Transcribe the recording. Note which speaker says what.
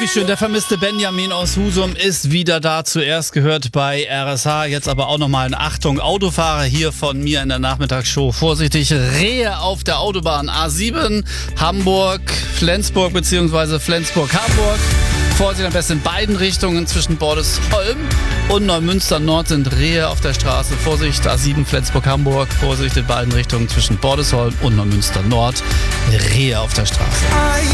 Speaker 1: wie schön. Der vermisste Benjamin aus Husum ist wieder da. Zuerst gehört bei RSH. Jetzt aber auch nochmal eine Achtung. Autofahrer hier von mir in der Nachmittagsshow. Vorsichtig, Rehe auf der Autobahn A7, Hamburg, Flensburg bzw. Flensburg-Hamburg. Vorsicht am besten in beiden Richtungen zwischen Bordesholm und Neumünster Nord sind Rehe auf der Straße. Vorsicht, A7 Flensburg-Hamburg. Vorsicht in beiden Richtungen zwischen Bordesholm und Neumünster Nord. Rehe auf der Straße.